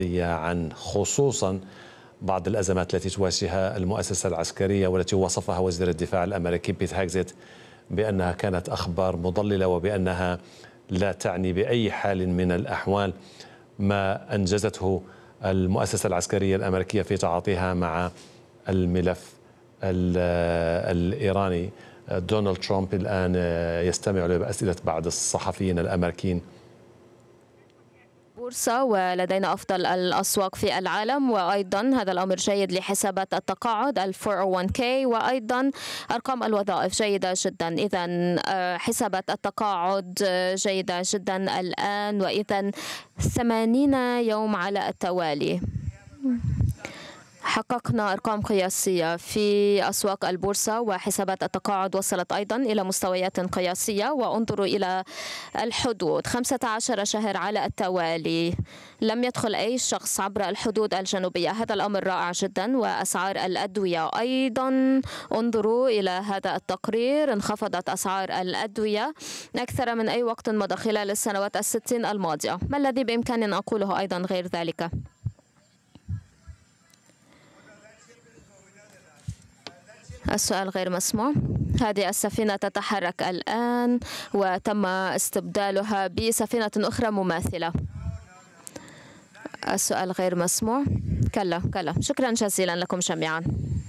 عن خصوصا بعض الأزمات التي تواجهها المؤسسة العسكرية والتي وصفها وزير الدفاع الأمريكي بيت هيكسيت بأنها كانت أخبار مضللة وبأنها لا تعني بأي حال من الأحوال ما أنجزته المؤسسة العسكرية الأمريكية في تعاطيها مع الملف الإيراني. دونالد ترامب الآن يستمع لأسئلة بعض الصحفيين الأمريكيين. بورصة ولدينا أفضل الأسواق في العالم، وأيضا هذا الأمر جيد لحسابات التقاعد ال 401k، وأيضا أرقام الوظائف جيدة جدا. إذا حسابات التقاعد جيدة جدا الآن، وإذا 80 يوم على التوالي. حققنا أرقام قياسية في أسواق البورصة، وحسابات التقاعد وصلت أيضا إلى مستويات قياسية. وانظروا إلى الحدود، 15 شهر على التوالي لم يدخل أي شخص عبر الحدود الجنوبية. هذا الأمر رائع جدا. وأسعار الأدوية أيضا، انظروا إلى هذا التقرير، انخفضت أسعار الأدوية أكثر من أي وقت مضى خلال السنوات 60 الماضية. ما الذي بإمكاني أن أقوله أيضا غير ذلك؟ السؤال غير مسموع. هذه السفينة تتحرك الآن وتم استبدالها بسفينة أخرى مماثلة. السؤال غير مسموع. كلا. شكرا جزيلا لكم جميعا.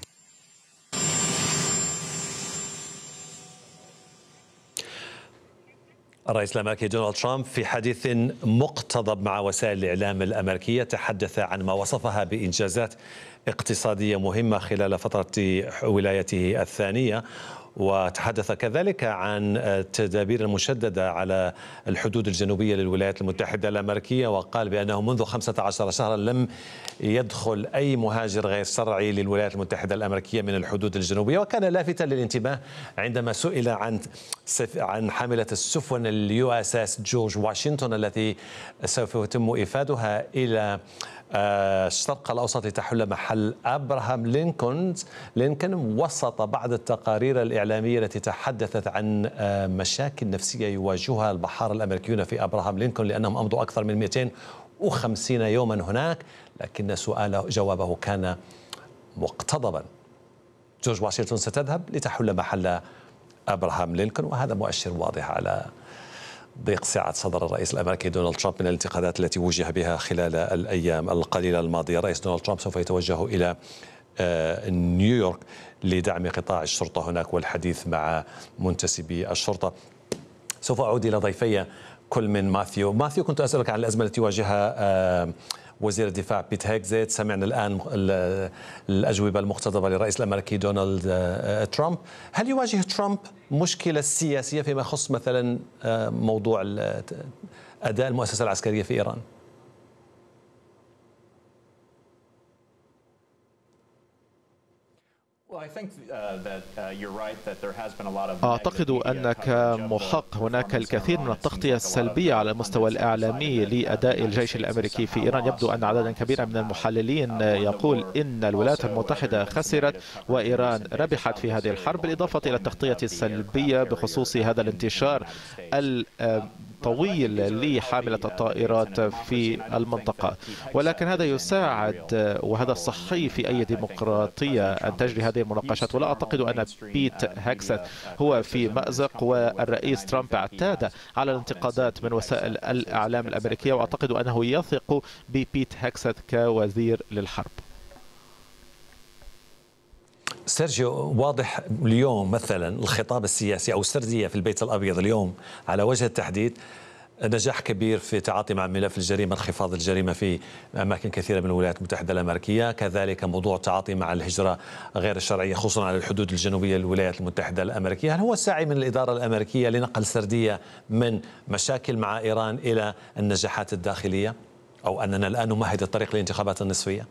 الرئيس الأمريكي دونالد ترامب في حديث مقتضب مع وسائل الإعلام الأمريكية تحدث عن ما وصفها بإنجازات اقتصادية مهمة خلال فترة ولايته الثانية، وتحدث كذلك عن التدابير المشددة على الحدود الجنوبية للولايات المتحدة الأمريكية، وقال بأنه منذ 15 شهرا لم يدخل أي مهاجر غير شرعي للولايات المتحدة الأمريكية من الحدود الجنوبية. وكان لافتا للانتباه عندما سئل عن حاملة السفن اليو اس اس جورج واشنطن التي سوف يتم إفادها إلى الشرق الأوسط تحل محل أبراهام لينكولن وسط بعض التقارير الإعلامية التي تحدثت عن مشاكل نفسية يواجهها البحارة الأمريكيون في أبراهام لينكولن لأنهم أمضوا أكثر من 250 يوما هناك. لكن جوابه كان مقتضبا. جورج واشنطن ستذهب لتحل محل أبراهام لينكولن، وهذا مؤشر واضح على ضيق سعة صدر الرئيس الأمريكي دونالد ترامب من الانتقادات التي وجه بها خلال الأيام القليلة الماضية. الرئيس دونالد ترامب سوف يتوجه إلى نيويورك لدعم قطاع الشرطة هناك والحديث مع منتسبي الشرطة. سوف أعود إلى ضيفي كل من ماثيو. كنت أسألك عن الأزمة التي يواجهها وزير الدفاع بيت هيكسيت. سمعنا الآن الأجوبة المقتضبة للرئيس الأمريكي دونالد ترامب. هل يواجه ترامب مشكلة سياسية فيما يخص مثلا موضوع أداء المؤسسة العسكرية في إيران؟ أعتقد أنك محق. هناك الكثير من التغطية السلبية على المستوى الإعلامي لأداء الجيش الأمريكي في إيران. يبدو أن عددا كبيرا من المحللين يقول إن الولايات المتحدة خسرت وإيران ربحت في هذه الحرب، بالإضافة إلى التغطية السلبية بخصوص هذا الانتشار طويل لحاملة الطائرات في المنطقة. ولكن هذا يساعد وهذا صحي في أي ديمقراطية أن تجري هذه المناقشات. ولا أعتقد أن بيت هيكسيت هو في مأزق، والرئيس ترامب اعتاد على الانتقادات من وسائل الإعلام الأمريكية، وأعتقد أنه يثق ببيت هيكسيت كوزير للحرب. سيرجيو، واضح اليوم مثلا الخطاب السياسي أو السردية في البيت الأبيض اليوم على وجه التحديد نجاح كبير في التعاطي مع ملف الجريمة، انخفاض الجريمة في أماكن كثيرة من الولايات المتحدة الأمريكية، كذلك موضوع التعاطي مع الهجرة غير الشرعية خصوصا على الحدود الجنوبية للولايات المتحدة الأمريكية. هل هو السعي من الإدارة الأمريكية لنقل سردية من مشاكل مع إيران إلى النجاحات الداخلية، أو أننا الآن نمهد الطريق للانتخابات النصفية؟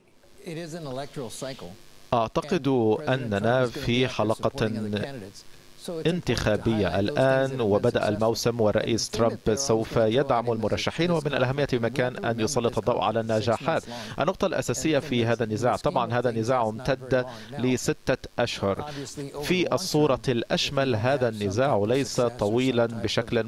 أعتقد أننا في حلقة انتخابية الآن وبدأ الموسم، والرئيس ترامب سوف يدعم المرشحين، ومن الأهمية بمكان أن يسلط الضوء على النجاحات. النقطة الأساسية في هذا النزاع، طبعا هذا النزاع امتد ل6 أشهر. في الصورة الأشمل هذا النزاع ليس طويلا بشكل